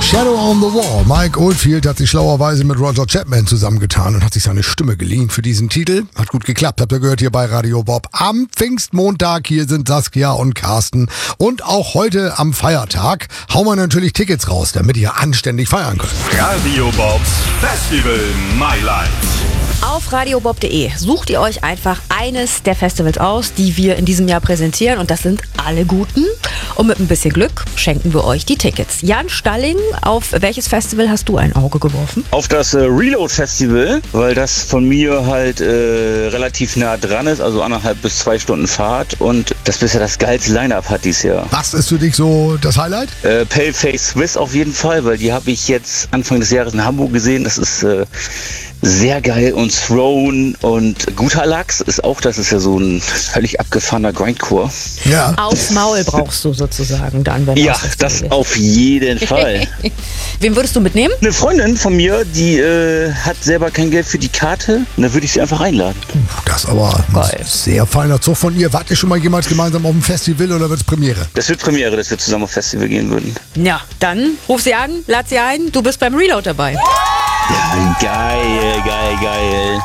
Shadow on the Wall. Mike Oldfield hat sich schlauerweise mit Roger Chapman zusammengetan und hat sich seine Stimme geliehen für diesen Titel. Hat gut geklappt, habt ihr gehört hier bei Radio Bob. Am Pfingstmontag, hier sind Saskia und Carsten. Und auch heute am Feiertag hauen wir natürlich Tickets raus, damit ihr anständig feiern könnt. Radio Bobs Festival My Life. Auf radiobob.de sucht ihr euch einfach eines der Festivals aus, die wir in diesem Jahr präsentieren. Und das sind alle guten. Und mit ein bisschen Glück schenken wir euch die Tickets. Jan Stalling, auf welches Festival hast du ein Auge geworfen? Auf das Reload Festival, weil das von mir halt relativ nah dran ist, also 1,5 bis 2 Stunden Fahrt. Und das bisher das geilste Line-Up hat dieses Jahr. Was ist für dich so das Highlight? Paleface Swiss auf jeden Fall, weil die habe ich jetzt Anfang des Jahres in Hamburg gesehen. Das ist sehr geil. Und Throne und Guter Lachs ist auch, das ist ja so ein völlig abgefahrener Grindcore. Ja. Aufs Maul brauchst du sozusagen dann, wenn Ja, das auf jeden Fall. Wen würdest du mitnehmen? Eine Freundin von mir, die hat selber kein Geld für die Karte. Und da würde ich sie einfach einladen. Das ist aber ein sehr feiner Zug von ihr. Wart ihr schon mal jemals gemeinsam auf dem Festival oder wird's Premiere? Das wird Premiere, dass wir zusammen auf Festival gehen würden. Ja, dann ruf sie an, lad sie ein, du bist beim Reload dabei. Ja, geil.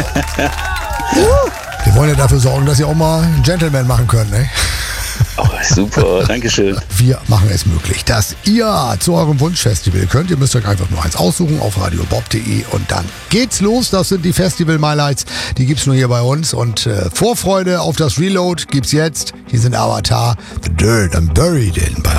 Wir wollen ja dafür sorgen, dass ihr auch mal einen Gentleman machen könnt, ne? Oh, super, dankeschön. Wir machen es möglich, dass ihr zu eurem Wunschfestival könnt. Ihr müsst euch einfach nur eins aussuchen auf radiobob.de und dann geht's los. Das sind die Festival Highlights. Die gibt's nur hier bei uns. Und Vorfreude auf das Reload gibt's jetzt. Hier sind Avatar, The Dirt I'm Buried In bei